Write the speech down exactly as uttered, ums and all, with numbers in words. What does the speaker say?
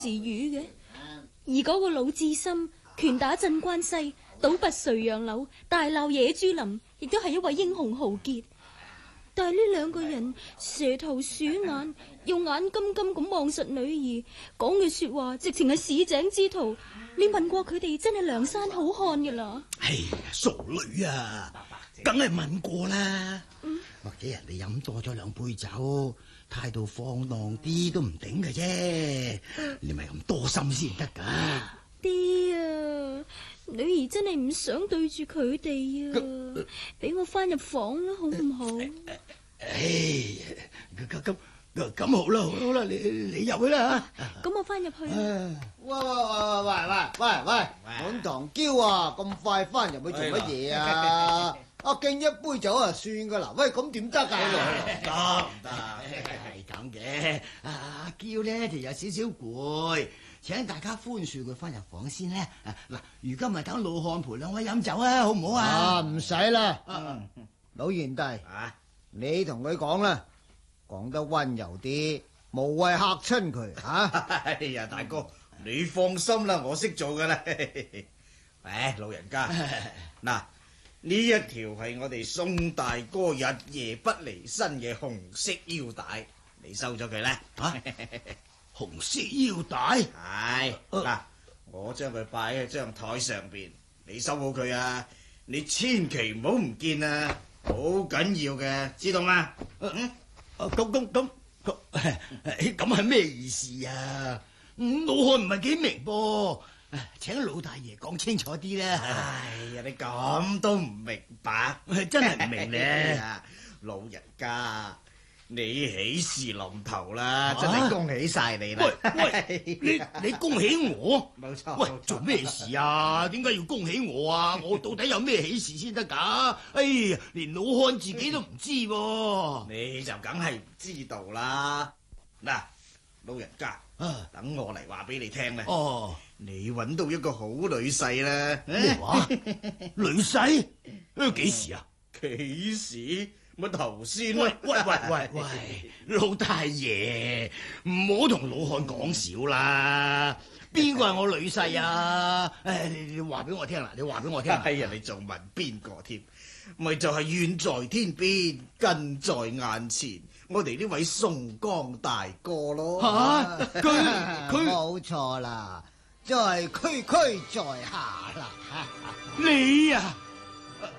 詞語嘅。而嗰個魯智深拳打鎮關西，倒拔垂楊柳，大鬧野豬林，亦都係一位英雄豪傑。但係呢兩個人蛇頭鼠眼，用眼金金咁望實女兒，講嘅說話直情係市井之徒。你問過佢哋真係梁山好漢嘅啦？ 哎呀，傻女啊，梗係問過啦。嗯、或者人哋飲多咗兩杯酒，態度放蕩啲都唔頂嘅啫。嗯、你咪咁多心先得噶。 爹啊，女兒真係唔想對住佢哋啊，俾、呃、我翻入房啦，好唔好？ 唉，咁咁咁好啦，好啦，你你入去啦吓。 咁我翻入去。 喂喂喂喂喂喂喂，滿堂嬌啊，咁快翻入去做乜嘢啊？啊，敬一杯酒啊，算噶啦。喂，咁點得噶？ 得唔得？係咁嘅。阿嬌咧就有少少攰。請大家寬恕佢翻入房先咧。嗱，如今咪等老漢陪兩位飲酒啊，好唔好啊？ 啊，唔使啦。嗯、老賢弟，啊、你同佢講啦，講得溫柔啲，無謂嚇親佢。吓、啊， 哎呀，大哥，你放心啦，我識做噶啦。喂，老人家，嗱，呢一條係我哋宋大哥日夜不離身嘅紅色腰帶，你收咗佢啦。啊紅色腰帶係嗱，我將佢擺喺張台上邊，你收好佢啊！你千祈唔好唔見啊，好緊要嘅，知道嗎？嗯， 咁咁咁咁咁係咩意思啊？老漢唔係幾明噃，請老大爺講清楚啲啦。 哎呀，你咁都唔明白， 真係唔明咧。 老人家。你喜事臨頭啦，真係恭喜晒你啦！ 喂喂，你你恭喜我？ 冇錯。 喂，做咩事啊？點解要恭喜我啊？我到底有咩喜事先得噶？哎呀，連老漢自己都唔知喎。 你就梗係唔知道啦。嗱，老人家，啊、等我嚟話俾你聽啦。哦，你搵到一個好女婿啦。 咩話？女婿？誒，幾時啊？ 幾時？乜頭先？ 喂喂喂喂喂，老大爺，唔好同老漢講少啦。邊個係我女婿啊？誒，你你話俾我聽啦，你話俾我聽。 哎呀，你仲問邊個添？咪就係遠在天邊，近在眼前，我哋呢位宋江大哥咯。 吓，佢佢冇錯啦，就係區區在下啦。 你啊！